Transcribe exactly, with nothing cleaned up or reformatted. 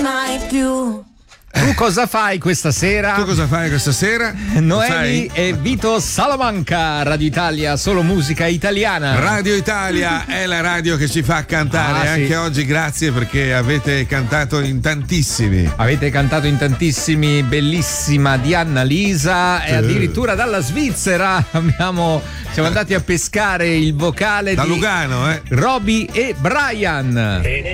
mai più. Tu cosa fai questa sera? Tu cosa fai questa sera? Noemi e Vito Salamanca, Radio Italia, solo musica italiana. Radio Italia è la radio che ci fa cantare. Ah, anche sì. oggi grazie perché avete cantato in tantissimi. Avete cantato in tantissimi, bellissima di Annalisa e addirittura dalla Svizzera abbiamo, siamo andati a pescare il vocale Da di Lugano, eh. Roby e Brian.